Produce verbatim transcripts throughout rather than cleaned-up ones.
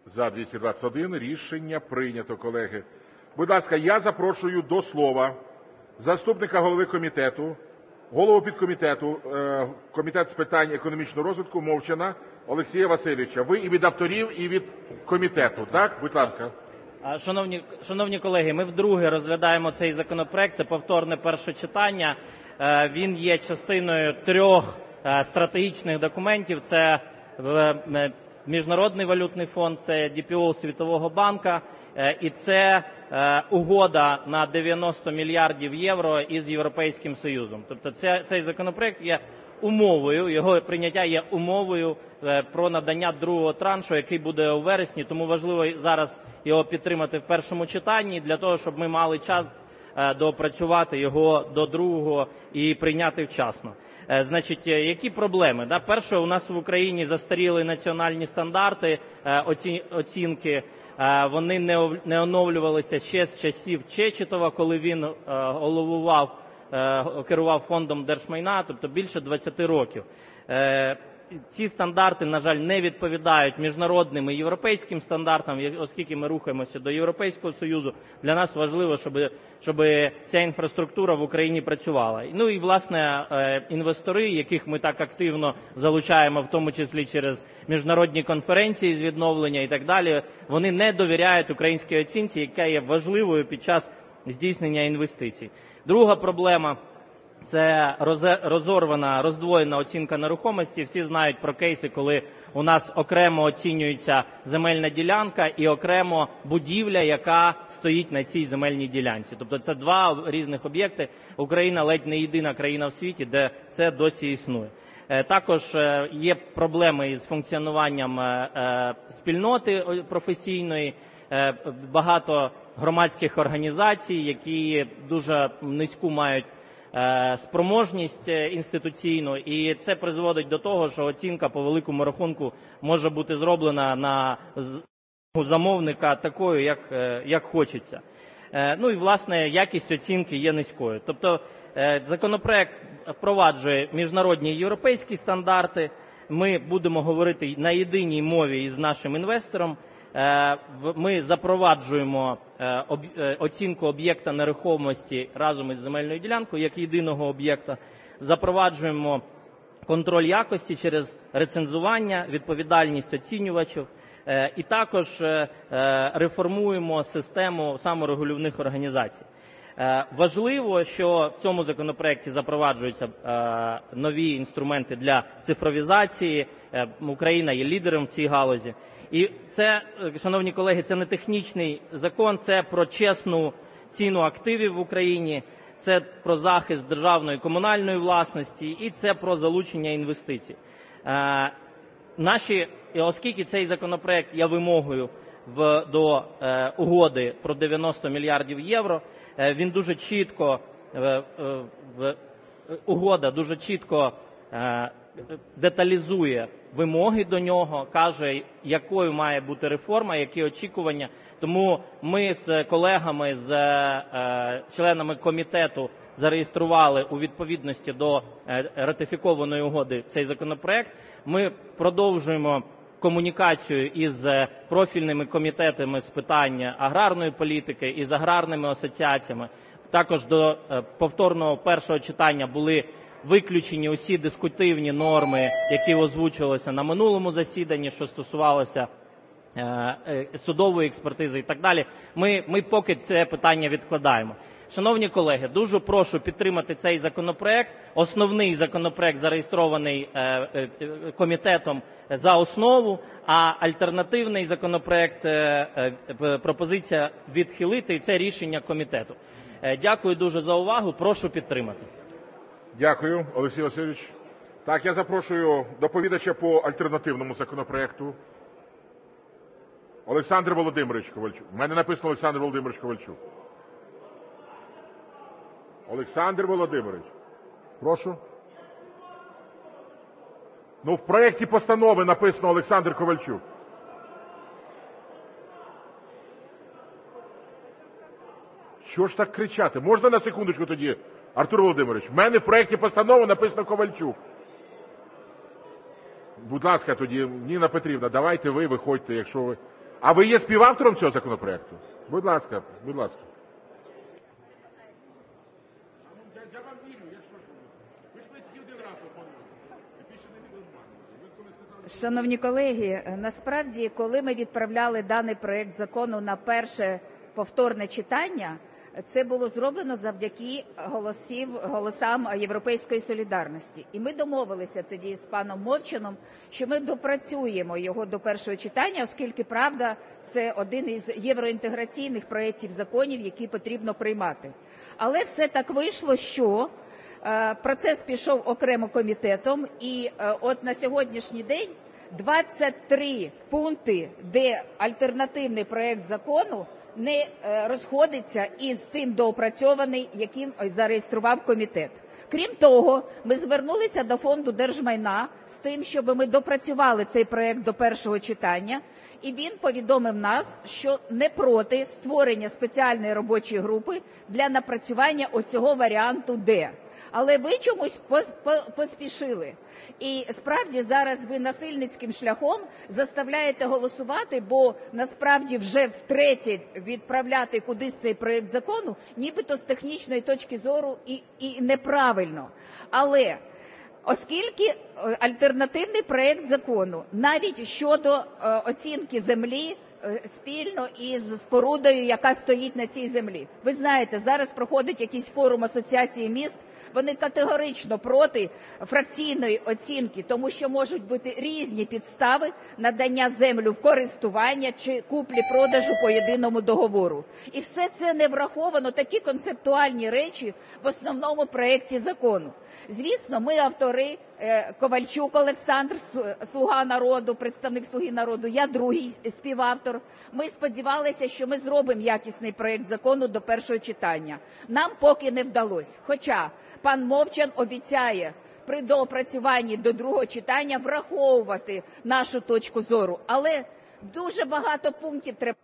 За двісті двадцять один рішення прийнято, колеги. Будь ласка, я запрошую до слова заступника голови комітету, голову підкомітету Комітету з питань економічного розвитку Мовчана Олексія Васильовича. Ви і від авторів, і від комітету, так? Будь ласка. Шановні, шановні колеги, ми вдруге розглядаємо цей законопроект, це повторне перше читання. Він є частиною трьох стратегічних документів. Це Міжнародний валютний фонд, це ді пі о Світового банку і це угода на дев'яносто мільярдів євро із Європейським Союзом. Тобто це, цей законопроект є умовою, його прийняття є умовою про надання другого траншу, який буде у вересні, тому важливо зараз його підтримати в першому читанні для того, щоб ми мали час доопрацювати його до другого і прийняти вчасно. Значить, які проблеми? Да? Перше, у нас в Україні застаріли національні стандарти оці, оцінки. Вони не, не оновлювалися ще з часів Чечетова, коли він головував, керував фондом держмайна, тобто більше двадцяти років. Ці стандарти, на жаль, не відповідають міжнародним і європейським стандартам, оскільки ми рухаємося до Європейського Союзу. Для нас важливо, щоб, щоб ця інфраструктура в Україні працювала. Ну і, власне, інвестори, яких ми так активно залучаємо, в тому числі через міжнародні конференції з відновлення і так далі, вони не довіряють українській оцінці, яка є важливою під час здійснення інвестицій. Друга проблема – це розорвана, роздвоєна оцінка нерухомості. Всі знають про кейси, коли у нас окремо оцінюється земельна ділянка і окремо будівля, яка стоїть на цій земельній ділянці. Тобто це два різних об'єкти. Україна ледь не єдина країна в світі, де це досі існує. Також є проблеми із функціонуванням спільноти професійної, багато громадських організацій, які дуже низьку мають спроможність інституційну, і це призводить до того, що оцінка по великому рахунку може бути зроблена на замовника такою, як, як хочеться. Ну і, власне, якість оцінки є низькою. Тобто законопроект впроваджує міжнародні і європейські стандарти. Ми будемо говорити на єдиній мові із нашим інвестором. Ми запроваджуємо оцінку об'єкта нерухомості разом із земельною ділянкою як єдиного об'єкта. Запроваджуємо контроль якості через рецензування, відповідальність оцінювачів. І також реформуємо систему саморегулівних організацій. Важливо, що в цьому законопроекті запроваджуються нові інструменти для цифровізації. Україна є лідером в цій галузі. І це, шановні колеги, це не технічний закон, це про чесну ціну активів в Україні, це про захист державної і комунальної власності і це про залучення інвестицій. Е, наші, оскільки цей законопроект є вимогою в, до е, угоди про дев'яносто мільярдів євро, е, він дуже чітко, е, е, угода дуже чітко е, деталізує вимоги до нього, каже, якою має бути реформа, які очікування. Тому ми з колегами, з е, членами комітету зареєстрували у відповідності до е, ратифікованої угоди цей законопроект. Ми продовжуємо комунікацію із профільними комітетами з питань аграрної політики і з аграрними асоціаціями. Також до е, повторного першого читання були виключені усі дискутивні норми, які озвучувалися на минулому засіданні, що стосувалося е, судової експертизи і так далі. Ми, ми поки це питання відкладаємо. Шановні колеги, дуже прошу підтримати цей законопроект. Основний законопроект зареєстрований е, е, комітетом за основу, а альтернативний законопроект е, е, пропозиція відхилити, і це рішення комітету. Е, дякую дуже за увагу, прошу підтримати. Дякую, Олексій Васильович. Так, я запрошую доповідача по альтернативному законопроекту. Олександр Володимирович Ковальчук. У мене написано Олександр Володимирович Ковальчук. Олександр Володимирович. Прошу. Ну, в проєкті постанови написано Олександр Ковальчук. Що ж так кричати? Можна на секундочку тоді, Артур Володимирович? В мене в проєкті постанови написано Ковальчук. Будь ласка, тоді, Ніна Петрівна, давайте ви виходьте, якщо ви... А ви є співавтором цього законопроекту? Будь ласка, будь ласка. Я вам вірю, я що ж ви ж тільки один раз опонували. Більше не відомали. Шановні колеги, насправді, коли ми відправляли даний проект закону на перше повторне читання, це було зроблено завдяки голосів, голосам Європейської солідарності. І ми домовилися тоді з паном Мовчаном, що ми допрацюємо його до першого читання, оскільки, правда, це один із євроінтеграційних проєктів законів, які потрібно приймати. Але все так вийшло, що е, процес пішов окремо комітетом, і е, от на сьогоднішній день двадцять три пункти, де альтернативний проєкт закону не розходиться із тим доопрацьований, яким зареєстрував комітет. Крім того, ми звернулися до Фонду держмайна з тим, щоб ми допрацювали цей проект до першого читання, і він повідомив нас, що не проти створення спеціальної робочої групи для напрацювання оцього варіанту «Д». Але ви чомусь поспішили. І справді зараз ви насильницьким шляхом заставляєте голосувати, бо насправді вже втретє відправляти кудись цей проєкт закону, нібито з технічної точки зору і, і неправильно. Але оскільки альтернативний проєкт закону навіть щодо е, оцінки землі е, спільно із спорудою, яка стоїть на цій землі. Ви знаєте, зараз проходить якийсь форум Асоціації міст, вони категорично проти фракційної оцінки, тому що можуть бути різні підстави надання землі в користування чи куплі-продажу по єдиному договору. І все це не враховано, такі концептуальні речі в основному проєкті закону. Звісно, ми автори, Ковальчук Олександр, «Слуга народу», представник «Слуги народу», я другий співавтор. Ми сподівалися, що ми зробимо якісний проєкт закону до першого читання. Нам поки не вдалося. Хоча пан Мовчан обіцяє при доопрацюванні до другого читання враховувати нашу точку зору. Але дуже багато пунктів треба.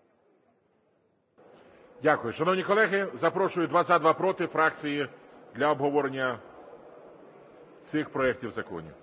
Дякую. Шановні колеги, запрошую два за, два проти фракції для обговорення цих проєктів законів.